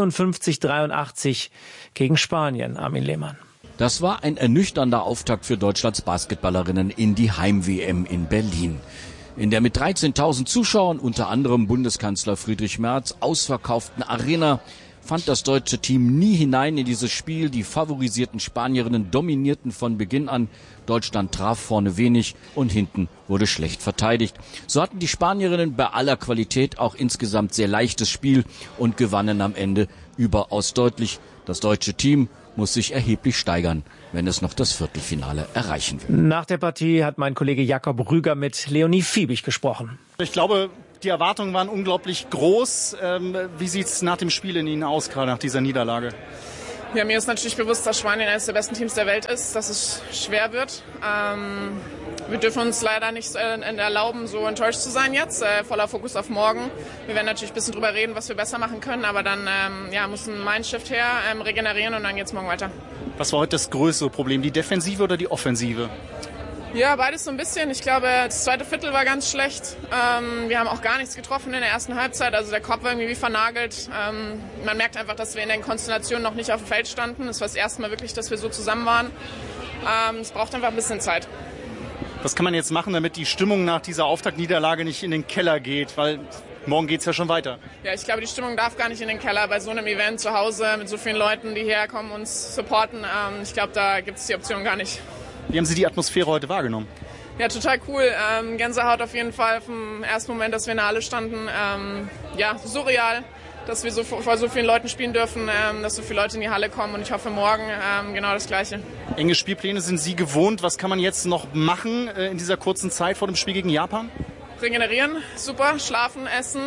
53-83 gegen Spanien. Armin Lehmann. Das war ein ernüchternder Auftakt für Deutschlands Basketballerinnen in die Heim-WM in Berlin. In der mit 13.000 Zuschauern, unter anderem Bundeskanzler Friedrich Merz, ausverkauften Arena fand das deutsche Team nie hinein in dieses Spiel. Die favorisierten Spanierinnen dominierten von Beginn an. Deutschland traf vorne wenig und hinten wurde schlecht verteidigt. So hatten die Spanierinnen bei aller Qualität auch insgesamt sehr leichtes Spiel und gewannen am Ende überaus deutlich. Das deutsche Team muss sich erheblich steigern, wenn es noch das Viertelfinale erreichen will. Nach der Partie hat mein Kollege Jakob Rüger mit Leonie Fiebig gesprochen. Ich glaube, die Erwartungen waren unglaublich groß. Wie sieht es nach dem Spiel in Ihnen aus, gerade nach dieser Niederlage? Ja, mir ist natürlich bewusst, dass Spanien eines der besten Teams der Welt ist, dass es schwer wird. Wir dürfen uns leider nicht erlauben, so enttäuscht zu sein jetzt. Voller Fokus auf morgen. Wir werden natürlich ein bisschen drüber reden, was wir besser machen können, aber dann muss ein Mindshift her, regenerieren und dann geht's morgen weiter. Was war heute das größere Problem, die Defensive oder die Offensive? Ja, beides so ein bisschen. Ich glaube, das zweite Viertel war ganz schlecht. Wir haben auch gar nichts getroffen in der ersten Halbzeit. Also der Kopf war irgendwie wie vernagelt. Man merkt einfach, dass wir in den Konstellationen noch nicht auf dem Feld standen. Es war das erste Mal wirklich, dass wir so zusammen waren. Es braucht einfach ein bisschen Zeit. Was kann man jetzt machen, damit die Stimmung nach dieser Auftaktniederlage nicht in den Keller geht? Weil morgen geht's ja schon weiter. Ja, ich glaube, die Stimmung darf gar nicht in den Keller bei so einem Event zu Hause mit so vielen Leuten, die herkommen und uns supporten. Ich glaube, da gibt es die Option gar nicht. Wie haben Sie die Atmosphäre heute wahrgenommen? Ja, total cool. Gänsehaut auf jeden Fall vom ersten Moment, dass wir in der Halle standen. Surreal, dass wir vor so vielen Leuten spielen dürfen, dass so viele Leute in die Halle kommen und ich hoffe morgen genau das Gleiche. Enge Spielpläne sind Sie gewohnt. Was kann man jetzt noch machen in dieser kurzen Zeit vor dem Spiel gegen Japan? Regenerieren, super, schlafen, essen,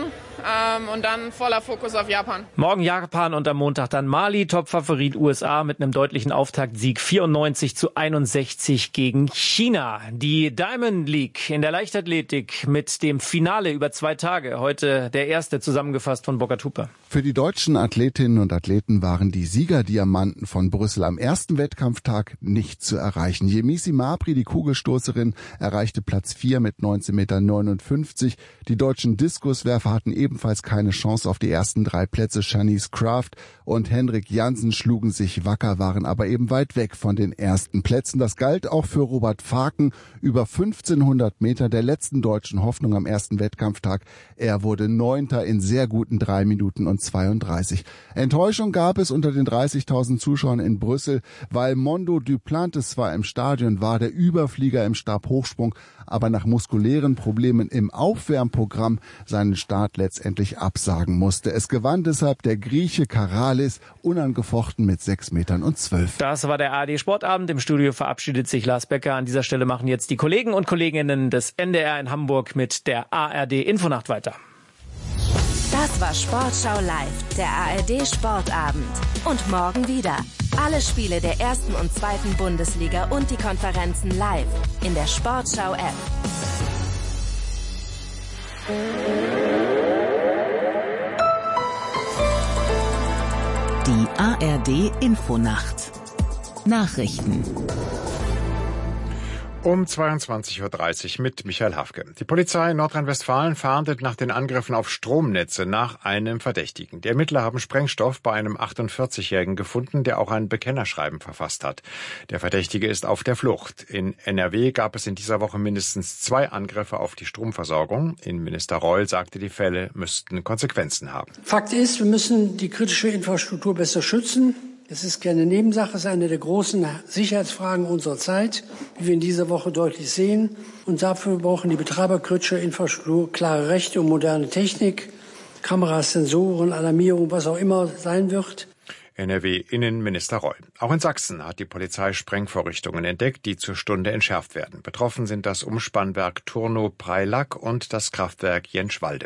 und dann voller Fokus auf Japan. Morgen Japan und am Montag dann Mali, Topfavorit USA mit einem deutlichen Auftaktsieg 94-61 gegen China. Die Diamond League in der Leichtathletik mit dem Finale über 2 Tage. Heute der erste, zusammengefasst von Burkhard Hupe. Für die deutschen Athletinnen und Athleten waren die Siegerdiamanten von Brüssel am ersten Wettkampftag nicht zu erreichen. Yemisi Mabry, die Kugelstoßerin, erreichte Platz 4 mit 19,59 Meter. Die deutschen Diskuswerfer hatten ebenfalls keine Chance auf die ersten 3 Plätze. Shanice Kraft und Henrik Jansen schlugen sich wacker, waren aber eben weit weg von den ersten Plätzen. Das galt auch für Robert Faken, über 1500 Meter der letzten deutschen Hoffnung am ersten Wettkampftag. Er wurde 9. in sehr guten 3 Minuten und 32. Enttäuschung gab es unter den 30.000 Zuschauern in Brüssel, weil Mondo Duplantis zwar im Stadion war, der Überflieger im Stabhochsprung, aber nach muskulären Problemen im Aufwärmprogramm seinen Start letztendlich absagen musste. Es gewann deshalb der Grieche Karalis unangefochten mit 6,12 Metern. Das war der ARD Sportabend. Im Studio verabschiedet sich Lars Becker. An dieser Stelle machen jetzt die Kollegen und Kolleginnen des NDR in Hamburg mit der ARD Infonacht weiter. Das war Sportschau live, der ARD Sportabend. Und morgen wieder. Alle Spiele der 1. und 2. Bundesliga und die Konferenzen live in der Sportschau-App. Die ARD Infonacht. Nachrichten. Um 22.30 Uhr mit Michael Hafke. Die Polizei in Nordrhein-Westfalen fahndet nach den Angriffen auf Stromnetze nach einem Verdächtigen. Die Ermittler haben Sprengstoff bei einem 48-Jährigen gefunden, der auch ein Bekennerschreiben verfasst hat. Der Verdächtige ist auf der Flucht. In NRW gab es in dieser Woche mindestens 2 Angriffe auf die Stromversorgung. Innenminister Reul sagte, die Fälle müssten Konsequenzen haben. Fakt ist, wir müssen die kritische Infrastruktur besser schützen. Es ist keine Nebensache, es ist eine der großen Sicherheitsfragen unserer Zeit, wie wir in dieser Woche deutlich sehen. Und dafür brauchen die Betreiber kritischer Infrastruktur klare Rechte und moderne Technik, Kameras, Sensoren, Alarmierung, was auch immer sein wird. NRW-Innenminister Reul. Auch in Sachsen hat die Polizei Sprengvorrichtungen entdeckt, die zur Stunde entschärft werden. Betroffen sind das Umspannwerk Turnow-Preilack und das Kraftwerk Jenschwalde.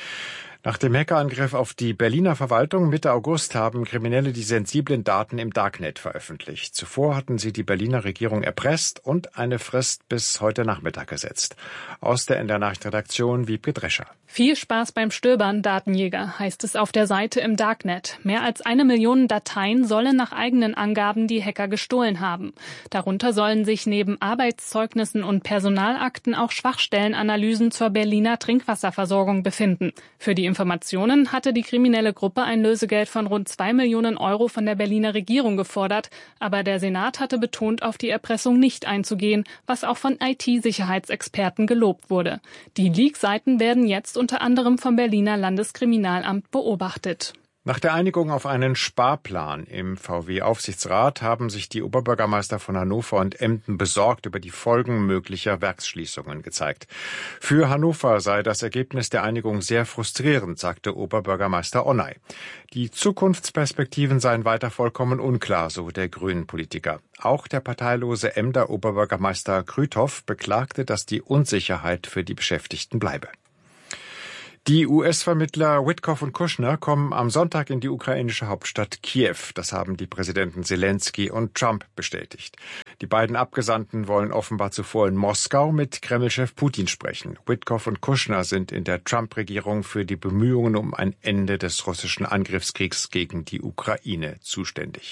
Nach dem Hackerangriff auf die Berliner Verwaltung Mitte August haben Kriminelle die sensiblen Daten im Darknet veröffentlicht. Zuvor hatten sie die Berliner Regierung erpresst und eine Frist bis heute Nachmittag gesetzt. Aus der NDR-Nachrichtenredaktion Wiebke Drescher. Viel Spaß beim Stöbern, Datenjäger, heißt es auf der Seite im Darknet. Mehr als 1 Million Dateien sollen nach eigenen Angaben die Hacker gestohlen haben. Darunter sollen sich neben Arbeitszeugnissen und Personalakten auch Schwachstellenanalysen zur Berliner Trinkwasserversorgung befinden. Für die Informationen hatte die kriminelle Gruppe ein Lösegeld von rund 2 Millionen Euro von der Berliner Regierung gefordert, aber der Senat hatte betont, auf die Erpressung nicht einzugehen, was auch von IT-Sicherheitsexperten gelobt wurde. Die Leak-Seiten werden jetzt unter anderem vom Berliner Landeskriminalamt beobachtet. Nach der Einigung auf einen Sparplan im VW-Aufsichtsrat haben sich die Oberbürgermeister von Hannover und Emden besorgt über die Folgen möglicher Werksschließungen gezeigt. Für Hannover sei das Ergebnis der Einigung sehr frustrierend, sagte Oberbürgermeister Onay. Die Zukunftsperspektiven seien weiter vollkommen unklar, so der Grünen-Politiker. Auch der parteilose Emder Oberbürgermeister Krüthoff beklagte, dass die Unsicherheit für die Beschäftigten bleibe. Die US-Vermittler Witkoff und Kushner kommen am Sonntag in die ukrainische Hauptstadt Kiew. Das haben die Präsidenten Zelensky und Trump bestätigt. Die beiden Abgesandten wollen offenbar zuvor in Moskau mit Kreml-Chef Putin sprechen. Witkoff und Kushner sind in der Trump-Regierung für die Bemühungen um ein Ende des russischen Angriffskriegs gegen die Ukraine zuständig.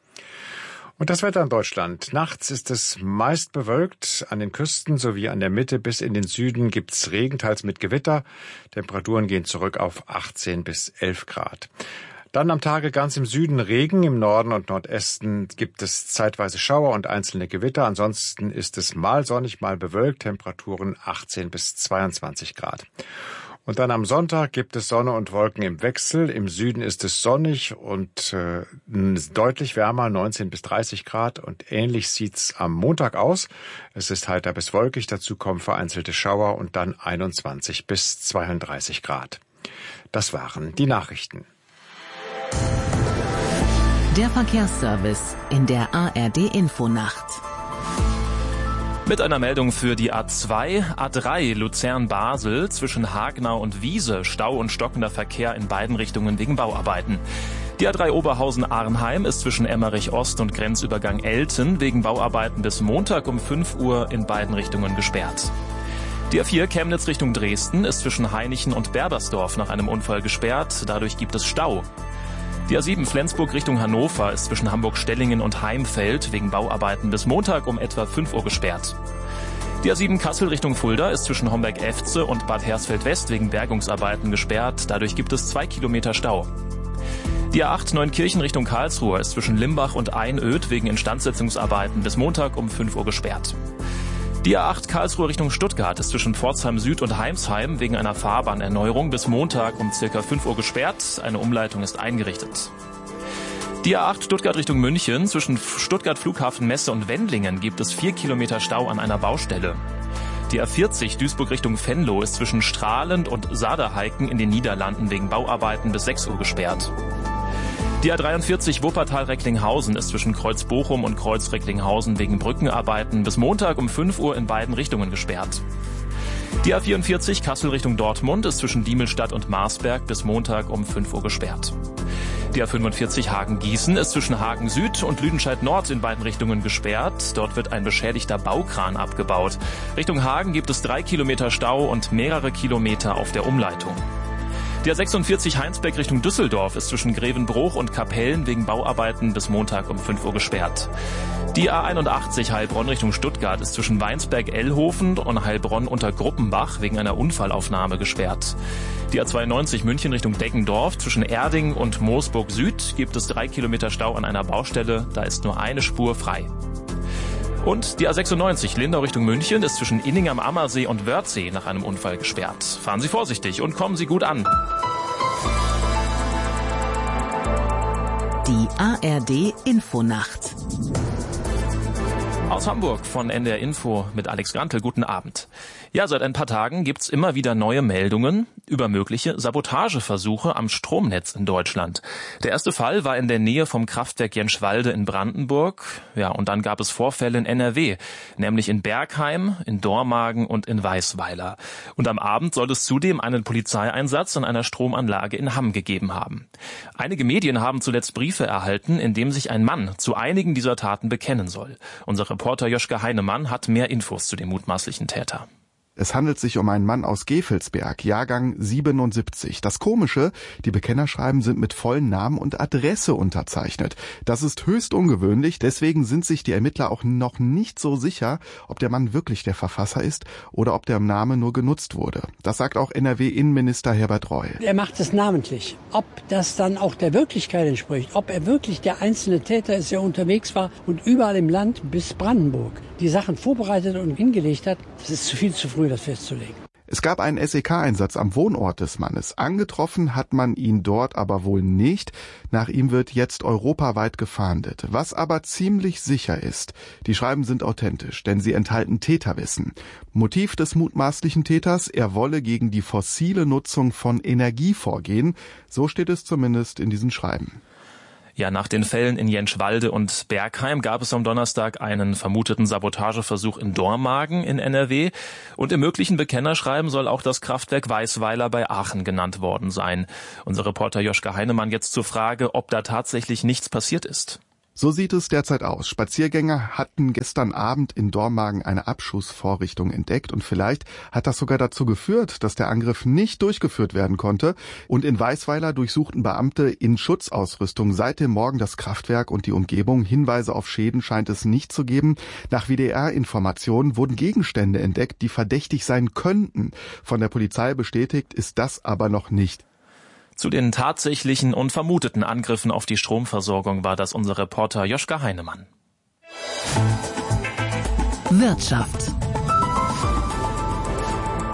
Und das Wetter in Deutschland. Nachts ist es meist bewölkt. An den Küsten sowie an der Mitte bis in den Süden gibt's Regen, teils mit Gewitter. Temperaturen gehen zurück auf 18 bis 11 Grad. Dann am Tage ganz im Süden Regen, im Norden und Nordwesten gibt es zeitweise Schauer und einzelne Gewitter. Ansonsten ist es mal sonnig, mal bewölkt. Temperaturen 18 bis 22 Grad. Und dann am Sonntag gibt es Sonne und Wolken im Wechsel. Im Süden ist es sonnig und deutlich wärmer, 19 bis 30 Grad. Und ähnlich sieht's am Montag aus. Es ist heiter bis wolkig, dazu kommen vereinzelte Schauer und dann 21 bis 32 Grad. Das waren die Nachrichten. Der Verkehrsservice in der ARD Infonacht. Mit einer Meldung für die A2, A3 Luzern-Basel zwischen Hagenau und Wiese, Stau und stockender Verkehr in beiden Richtungen wegen Bauarbeiten. Die A3 Oberhausen-Arnheim ist zwischen Emmerich Ost und Grenzübergang Elten wegen Bauarbeiten bis Montag um 5 Uhr in beiden Richtungen gesperrt. Die A4 Chemnitz Richtung Dresden ist zwischen Hainichen und Berbersdorf nach einem Unfall gesperrt, dadurch gibt es Stau. Die A7 Flensburg Richtung Hannover ist zwischen Hamburg-Stellingen und Heimfeld wegen Bauarbeiten bis Montag um etwa 5 Uhr gesperrt. Die A7 Kassel Richtung Fulda ist zwischen Homberg-Efze und Bad Hersfeld-West wegen Bergungsarbeiten gesperrt, dadurch gibt es 2 Kilometer Stau. Die A8 Neunkirchen Richtung Karlsruhe ist zwischen Limbach und Einöd wegen Instandsetzungsarbeiten bis Montag um 5 Uhr gesperrt. Die A8 Karlsruhe Richtung Stuttgart ist zwischen Pforzheim Süd und Heimsheim wegen einer Fahrbahnerneuerung bis Montag um ca. 5 Uhr gesperrt. Eine Umleitung ist eingerichtet. Die A8 Stuttgart Richtung München zwischen Stuttgart Flughafen Messe und Wendlingen gibt es 4 Kilometer Stau an einer Baustelle. Die A40 Duisburg Richtung Venlo ist zwischen Strahlend und Saderheiken in den Niederlanden wegen Bauarbeiten bis 6 Uhr gesperrt. Die A43 Wuppertal-Recklinghausen ist zwischen Kreuz-Bochum und Kreuz-Recklinghausen wegen Brückenarbeiten bis Montag um 5 Uhr in beiden Richtungen gesperrt. Die A44 Kassel Richtung Dortmund ist zwischen Diemelstadt und Marsberg bis Montag um 5 Uhr gesperrt. Die A45 Hagen-Gießen ist zwischen Hagen Süd und Lüdenscheid-Nord in beiden Richtungen gesperrt. Dort wird ein beschädigter Baukran abgebaut. Richtung Hagen gibt es 3 Kilometer Stau und mehrere Kilometer auf der Umleitung. Die A46 Heinsberg Richtung Düsseldorf ist zwischen Grevenbroich und Kapellen wegen Bauarbeiten bis Montag um 5 Uhr gesperrt. Die A81 Heilbronn Richtung Stuttgart ist zwischen Weinsberg-Ellhofen und Heilbronn unter Gruppenbach wegen einer Unfallaufnahme gesperrt. Die A92 München Richtung Deggendorf zwischen Erding und Moosburg Süd gibt es 3 Kilometer Stau an einer Baustelle, da ist nur eine Spur frei. Und die A96 Lindau Richtung München ist zwischen Inning am Ammersee und Wörthsee nach einem Unfall gesperrt. Fahren Sie vorsichtig und kommen Sie gut an. Die ARD Infonacht. Aus Hamburg von NDR Info mit Alex Grantel. Guten Abend. Ja, seit ein paar Tagen gibt's immer wieder neue Meldungen über mögliche Sabotageversuche am Stromnetz in Deutschland. Der erste Fall war in der Nähe vom Kraftwerk Jenschwalde in Brandenburg. Ja, und dann gab es Vorfälle in NRW, nämlich in Bergheim, in Dormagen und in Weißweiler. Und am Abend soll es zudem einen Polizeieinsatz an einer Stromanlage in Hamm gegeben haben. Einige Medien haben zuletzt Briefe erhalten, in dem sich ein Mann zu einigen dieser Taten bekennen soll. Unser Reporter Joschka Heinemann hat mehr Infos zu dem mutmaßlichen Täter. Es handelt sich um einen Mann aus Gevelsberg, Jahrgang 77. Das Komische, die Bekennerschreiben sind mit vollen Namen und Adresse unterzeichnet. Das ist höchst ungewöhnlich, deswegen sind sich die Ermittler auch noch nicht so sicher, ob der Mann wirklich der Verfasser ist oder ob der Name nur genutzt wurde. Das sagt auch NRW-Innenminister Herbert Reul. Er macht es namentlich. Ob das dann auch der Wirklichkeit entspricht, ob er wirklich der einzelne Täter ist, der unterwegs war und überall im Land bis Brandenburg die Sachen vorbereitet und hingelegt hat, das ist viel zu früh, das festzulegen. Es gab einen SEK-Einsatz am Wohnort des Mannes. Angetroffen hat man ihn dort aber wohl nicht. Nach ihm wird jetzt europaweit gefahndet. Was aber ziemlich sicher ist, die Schreiben sind authentisch, denn sie enthalten Täterwissen. Motiv des mutmaßlichen Täters, er wolle gegen die fossile Nutzung von Energie vorgehen. So steht es zumindest in diesen Schreiben. Ja, nach den Fällen in Jenschwalde und Bergheim gab es am Donnerstag einen vermuteten Sabotageversuch in Dormagen in NRW. Und im möglichen Bekennerschreiben soll auch das Kraftwerk Weißweiler bei Aachen genannt worden sein. Unser Reporter Joschka Heinemann jetzt zur Frage, ob da tatsächlich nichts passiert ist. So sieht es derzeit aus. Spaziergänger hatten gestern Abend in Dormagen eine Abschussvorrichtung entdeckt und vielleicht hat das sogar dazu geführt, dass der Angriff nicht durchgeführt werden konnte. Und in Weißweiler durchsuchten Beamte in Schutzausrüstung seit dem Morgen das Kraftwerk und die Umgebung. Hinweise auf Schäden scheint es nicht zu geben. Nach WDR-Informationen wurden Gegenstände entdeckt, die verdächtig sein könnten. Von der Polizei bestätigt ist das aber noch nicht. Zu den tatsächlichen und vermuteten Angriffen auf die Stromversorgung war das unser Reporter Joschka Heinemann. Wirtschaft.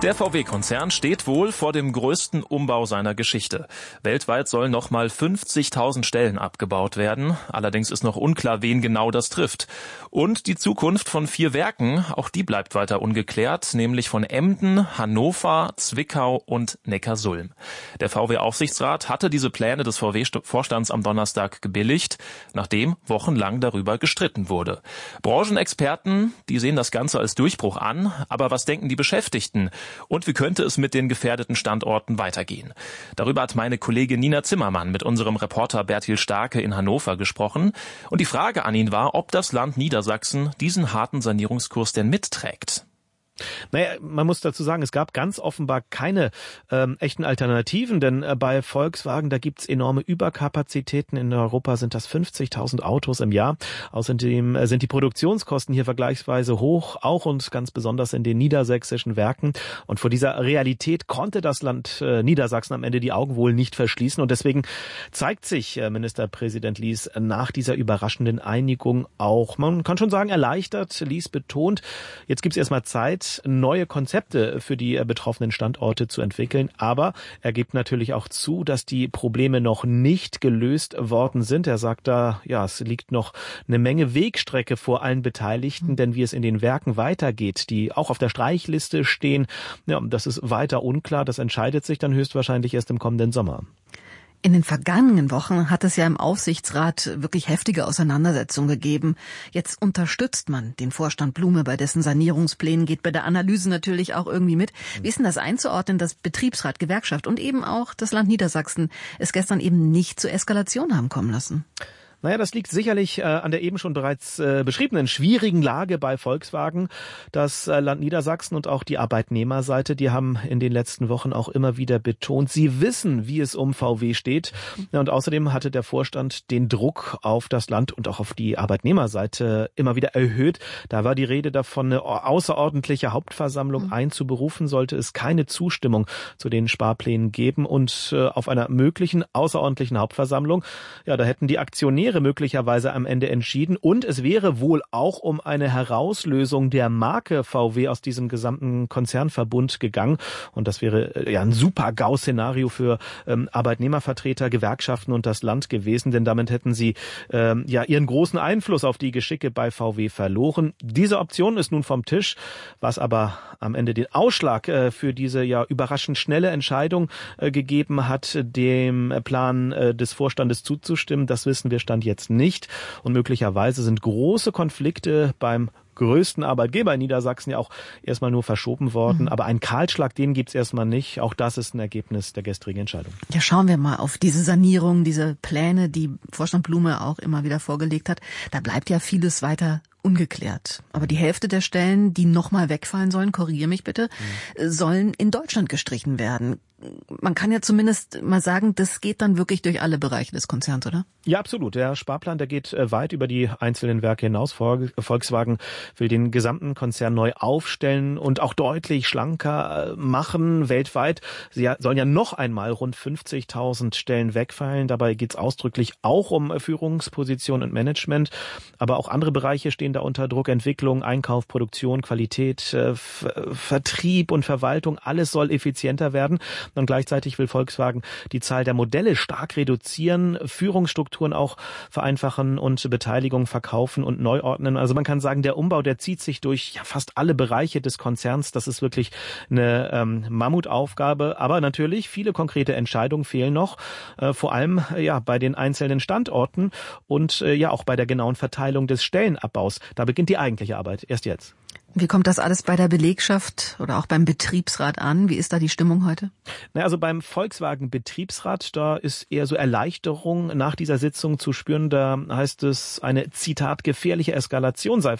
Der VW-Konzern steht wohl vor dem größten Umbau seiner Geschichte. Weltweit sollen nochmal 50.000 Stellen abgebaut werden. Allerdings ist noch unklar, wen genau das trifft. Und die Zukunft von 4 Werken, auch die bleibt weiter ungeklärt, nämlich von Emden, Hannover, Zwickau und Neckarsulm. Der VW-Aufsichtsrat hatte diese Pläne des VW-Vorstands am Donnerstag gebilligt, nachdem wochenlang darüber gestritten wurde. Branchenexperten, die sehen das Ganze als Durchbruch an, aber was denken die Beschäftigten? Und wie könnte es mit den gefährdeten Standorten weitergehen? Darüber hat meine Kollegin Nina Zimmermann mit unserem Reporter Bertil Starke in Hannover gesprochen. Und die Frage an ihn war, ob das Land Niedersachsen diesen harten Sanierungskurs denn mitträgt. Naja, man muss dazu sagen, es gab ganz offenbar keine echten Alternativen, denn bei Volkswagen, da gibt's enorme Überkapazitäten. In Europa sind das 50.000 Autos im Jahr. Außerdem sind die Produktionskosten hier vergleichsweise hoch, auch und ganz besonders in den niedersächsischen Werken. Und vor dieser Realität konnte das Land Niedersachsen am Ende die Augen wohl nicht verschließen. Und deswegen zeigt sich Ministerpräsident Lies nach dieser überraschenden Einigung auch, man kann schon sagen, erleichtert. Lies betont, jetzt gibt's erstmal Zeit, neue Konzepte für die betroffenen Standorte zu entwickeln. Aber er gibt natürlich auch zu, dass die Probleme noch nicht gelöst worden sind. Er sagt da, ja, es liegt noch eine Menge Wegstrecke vor allen Beteiligten, denn wie es in den Werken weitergeht, die auch auf der Streichliste stehen, ja, das ist weiter unklar. Das entscheidet sich dann höchstwahrscheinlich erst im kommenden Sommer. In den vergangenen Wochen hat es ja im Aufsichtsrat wirklich heftige Auseinandersetzungen gegeben. Jetzt unterstützt man den Vorstand Blume bei dessen Sanierungsplänen, geht bei der Analyse natürlich auch irgendwie mit. Wie ist denn das einzuordnen, dass Betriebsrat, Gewerkschaft und eben auch das Land Niedersachsen es gestern eben nicht zur Eskalation haben kommen lassen? Naja, das liegt sicherlich an der eben schon bereits beschriebenen schwierigen Lage bei Volkswagen. Das Land Niedersachsen und auch die Arbeitnehmerseite, die haben in den letzten Wochen auch immer wieder betont, sie wissen, wie es um VW steht. Ja, und außerdem hatte der Vorstand den Druck auf das Land und auch auf die Arbeitnehmerseite immer wieder erhöht. Da war die Rede davon, eine außerordentliche Hauptversammlung einzuberufen, sollte es keine Zustimmung zu den Sparplänen geben. Und auf einer möglichen außerordentlichen Hauptversammlung, ja, da hätten die Aktionäre möglicherweise am Ende entschieden und es wäre wohl auch um eine Herauslösung der Marke VW aus diesem gesamten Konzernverbund gegangen und das wäre ja ein super GAU-Szenario für Arbeitnehmervertreter, Gewerkschaften und das Land gewesen, denn damit hätten sie ja ihren großen Einfluss auf die Geschicke bei VW verloren. Diese Option ist nun vom Tisch, was aber am Ende den Ausschlag für diese ja überraschend schnelle Entscheidung gegeben hat, dem Plan des Vorstandes zuzustimmen, das wissen wir Stand jetzt nicht. Und möglicherweise sind große Konflikte beim größten Arbeitgeber in Niedersachsen ja auch erstmal nur verschoben worden. Aber einen Kahlschlag, den gibt's erstmal nicht. Auch das ist ein Ergebnis der gestrigen Entscheidung. Ja, schauen wir mal auf diese Sanierung, diese Pläne, die Vorstand Blume auch immer wieder vorgelegt hat. Da bleibt ja vieles weiter ungeklärt. Aber die Hälfte der Stellen, die nochmal wegfallen sollen, korrigiere mich bitte, sollen in Deutschland gestrichen werden. Man kann ja zumindest mal sagen, das geht dann wirklich durch alle Bereiche des Konzerns, oder? Ja, absolut. Der Sparplan, der geht weit über die einzelnen Werke hinaus. Volkswagen will den gesamten Konzern neu aufstellen und auch deutlich schlanker machen weltweit. Sie sollen ja noch einmal rund 50.000 Stellen wegfallen. Dabei geht es ausdrücklich auch um Führungsposition und Management. Aber auch andere Bereiche stehen da unter Druck. Entwicklung, Einkauf, Produktion, Qualität, Vertrieb und Verwaltung. Alles soll effizienter werden. Und gleichzeitig will Volkswagen die Zahl der Modelle stark reduzieren, Führungsstrukturen auch vereinfachen und Beteiligung verkaufen und neu ordnen. Also man kann sagen, der Umbau, der zieht sich durch ja, fast alle Bereiche des Konzerns. Das ist wirklich eine Mammutaufgabe. Aber natürlich, viele konkrete Entscheidungen fehlen noch, vor allem ja bei den einzelnen Standorten und ja auch bei der genauen Verteilung des Stellenabbaus. Da beginnt die eigentliche Arbeit erst jetzt. Wie kommt das alles bei der Belegschaft oder auch beim Betriebsrat an? Wie ist da die Stimmung heute? Na, also beim Volkswagen-Betriebsrat, da ist eher so Erleichterung nach dieser Sitzung zu spüren. Da heißt es, eine, Zitat, gefährliche Eskalation sei